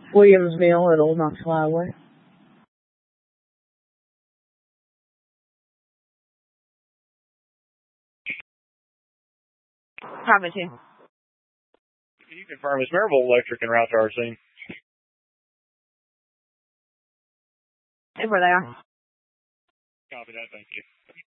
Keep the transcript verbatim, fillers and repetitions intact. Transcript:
Williamsville at Old Knox Highway. Probably too. Can you confirm, is Maryville Electric en route to our scene? Where they are. Copy that, thank you.